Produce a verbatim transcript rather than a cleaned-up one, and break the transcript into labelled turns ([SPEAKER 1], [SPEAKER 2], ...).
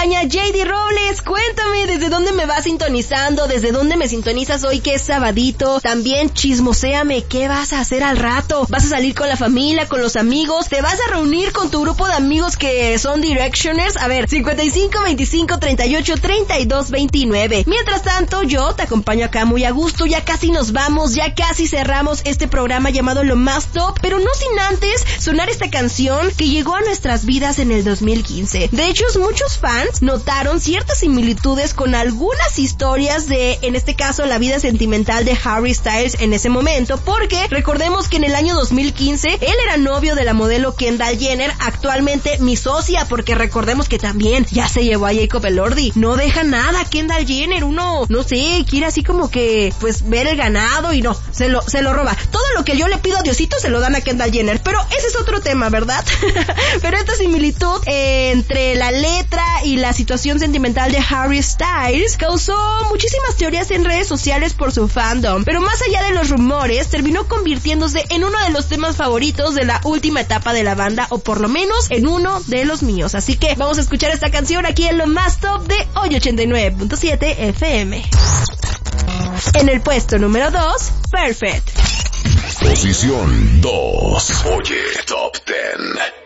[SPEAKER 1] acompaña J D Robles. Cuéntame, ¿desde dónde me vas sintonizando? ¿Desde dónde me sintonizas hoy que es sabadito? También chismoséame, ¿qué vas a hacer al rato? ¿Vas a salir con la familia, con los amigos? ¿Te vas a reunir con tu grupo de amigos que son Directioners? A ver, cincuenta y cinco, veinticinco, treinta y ocho, treinta y dos, veintinueve. Mientras tanto, yo te acompaño acá muy a gusto. Ya casi nos vamos, ya casi cerramos este programa llamado Lo Más Top, pero no sin antes sonar esta canción que llegó a nuestras vidas en el dos mil quince. De hecho, muchos fans notaron ciertas similitudes con algunas historias de, en este caso, la vida sentimental de Harry Styles en ese momento, porque recordemos que en el año dos mil quince él era novio de la modelo Kendall Jenner, actualmente mi socia, porque recordemos que también ya se llevó a Jacob Elordi. No deja nada Kendall Jenner, uno, no sé, quiere así como que, pues, ver el ganado y no, se lo, se lo roba. Todo lo que yo le pido a Diosito se lo dan a Kendall Jenner, pero ese es otro tema, ¿verdad? Pero esta similitud eh, entre la letra y la situación sentimental de Harry Styles causó muchísimas teorías en redes sociales por su fandom, pero más allá de los rumores, terminó convirtiéndose en uno de los temas favoritos de la última etapa de la banda, o por lo menos en uno de los míos. Así que vamos a escuchar esta canción aquí en Lo Más Top de Hoy ochenta y nueve punto siete F M. En el puesto número dos, Perfect.
[SPEAKER 2] Posición dos. Oye, Top diez.